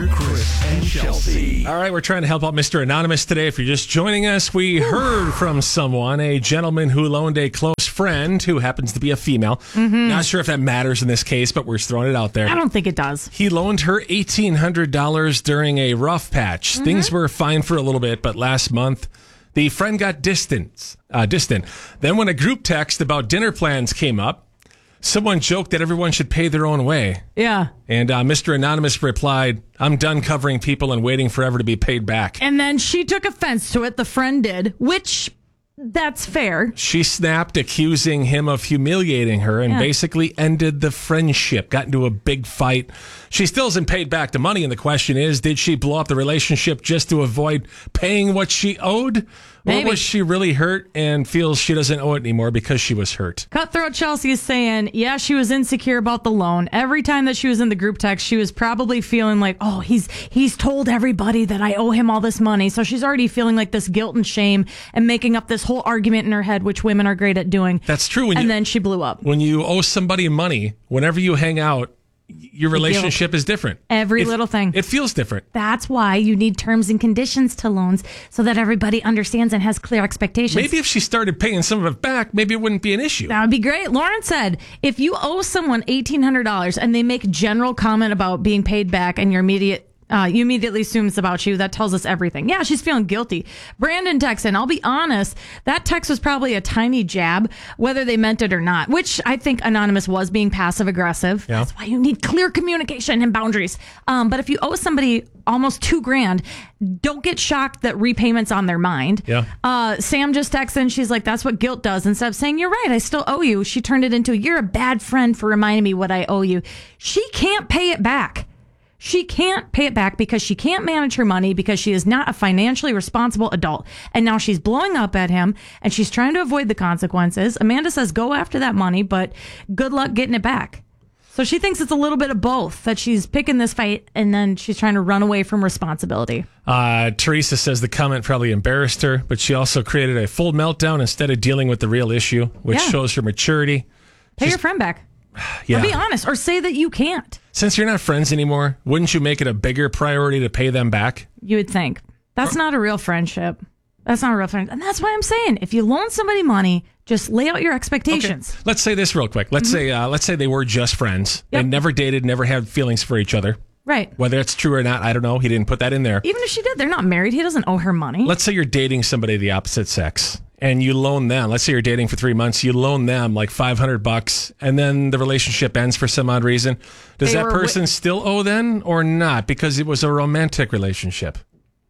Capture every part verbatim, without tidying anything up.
Chris, and Chelsea. All right, we're trying to help out Mister Anonymous today. If you're just joining us, we heard from someone, a gentleman who loaned a close friend who happens to be a female. Mm-hmm. Not sure if that matters in this case, but we're just throwing it out there. I don't think it does. He loaned her eighteen hundred dollars during a rough patch. Mm-hmm. Things were fine for a little bit, but last month, the friend got distant. Uh, distant. Then when a group text about dinner plans came up, someone joked that everyone should pay their own way. Yeah. And uh, Mister Anonymous replied, I'm done covering people and waiting forever to be paid back. And then she took offense to it, the friend did, which that's fair. She snapped, accusing him of humiliating her and yeah. basically ended the friendship, got into a big fight. She still hasn't paid back the money, and the question is, did she blow up the relationship just to avoid paying what she owed? Maybe. Or was she really hurt and feels she doesn't owe it anymore because she was hurt? Cutthroat Chelsea is saying, yeah, she was insecure about the loan. Every time that she was in the group text, she was probably feeling like, oh, he's he's told everybody that I owe him all this money. So she's already feeling like this guilt and shame and making up this whole argument in her head, which women are great at doing. That's true. When and you, then she blew up. When you owe somebody money, whenever you hang out, your relationship is different. Every it, little thing. It feels different. That's why you need terms and conditions to loans so that everybody understands and has clear expectations. Maybe if she started paying some of it back, maybe it wouldn't be an issue. That would be great. Lauren said, if you owe someone eighteen hundred dollars and they make general comment about being paid back and your immediate Uh, you immediately assume it's about you. That tells us everything. Yeah, she's feeling guilty. Brandon texts in, I'll be honest, that text was probably a tiny jab, whether they meant it or not, which I think Anonymous was being passive aggressive. Yeah. That's why you need clear communication and boundaries. Um, but if you owe somebody almost two grand, don't get shocked that repayments on their mind. Yeah. Uh, Sam just texts in, she's like, that's what guilt does. Instead of saying, you're right, I still owe you, she turned it into, you're a bad friend for reminding me what I owe you. She can't pay it back. She can't pay it back because she can't manage her money because she is not a financially responsible adult. And now she's blowing up at him and she's trying to avoid the consequences. Amanda says go after that money, but good luck getting it back. So she thinks it's a little bit of both, that she's picking this fight and then she's trying to run away from responsibility. Uh, Teresa says the comment probably embarrassed her, but she also created a full meltdown instead of dealing with the real issue, which Yeah. shows her maturity. Pay She's, your friend back. Yeah. Or be honest, or say that you can't. Since you're not friends anymore, wouldn't you make it a bigger priority to pay them back? You would think. That's not a real friendship. That's not a real friend. And that's why I'm saying, if you loan somebody money, just lay out your expectations. Okay. Let's say this real quick. Let's mm-hmm. say uh, let's say they were just friends. Yep. They never dated, never had feelings for each other. Right. Whether it's true or not, I don't know. He didn't put that in there. Even if she did, they're not married. He doesn't owe her money. Let's say you're dating somebody of the opposite sex and you loan them. Let's say you're dating for three months. You loan them like five hundred bucks and then the relationship ends for some odd reason. Does They that were person wi- still owe then or not? Because it was a romantic relationship.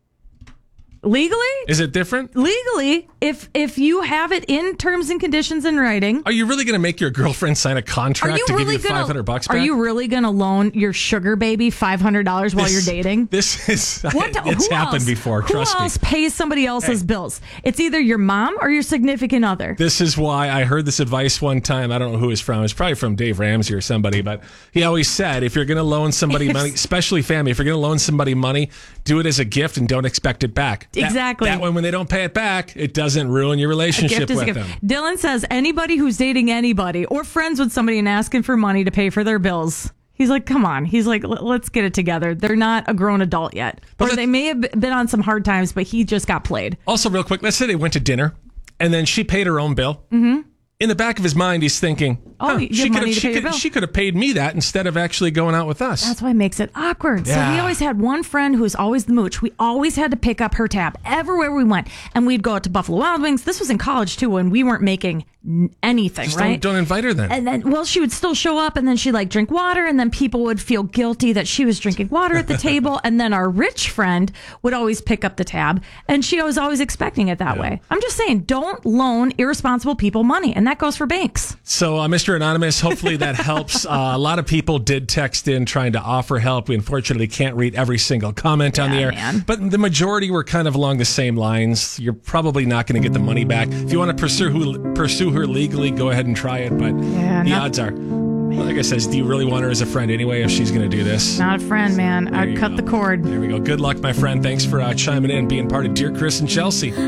Legally? Is it different? Legally, if if you have it in terms and conditions in writing. Are you really going to make your girlfriend sign a contract Are you to really give you gonna, five hundred bucks back? Are you really going to loan your sugar baby five hundred dollars while This- you're dating? This is, What? it's who happened else? before, trust Who me. else pays somebody else's Hey. bills? It's either your mom or your significant other. This is why I heard this advice one time. I don't know who it's from. It's probably from Dave Ramsey or somebody, but he always said, if you're going to loan somebody money, especially family, if you're going to loan somebody money, do it as a gift and don't expect it back. That- Exactly. That, way, when they don't pay it back, it doesn't ruin your relationship Gift is a with gift. them. Dylan says anybody who's dating anybody or friends with somebody and asking for money to pay for their bills. He's like, come on. He's like, let's get it together. They're not a grown adult yet. But or that- they may have been on some hard times, but he just got played. Also, real quick, let's say they went to dinner and then she paid her own bill. Mm-hmm. In the back of his mind, he's thinking, Oh, huh, you have she could money have to she pay your could, bill. she could have paid me that instead of actually going out with us. That's why it makes it awkward. So Yeah. we always had one friend who was always the mooch. We always had to pick up her tab everywhere we went. And we'd go out to Buffalo Wild Wings. This was in college, too, when we weren't making n- anything, Just right? don't, don't invite her then. And then, well, she would still show up and then she'd like drink water and then people would feel guilty that she was drinking water at the table. And then our rich friend would always pick up the tab and she was always expecting it that Yeah. way. I'm just saying, don't loan irresponsible people money. And that goes for banks. So, uh, Mister Anonymous, hopefully that helps. Uh, a lot of people did text in trying to offer help. We unfortunately can't read every single comment on Yeah, the air, man. but the majority were kind of along the same lines. You're probably not going to get the money back. If you want to pursue who, pursue her legally, go ahead and try it. But Yeah, the not- odds are, like I says, do you really want her as a friend anyway if she's going to do this? Not a friend, man. There I'd you cut go. the cord. There we go. Good luck, my friend. Thanks for uh, chiming in and being part of Dear Chris and Chelsea.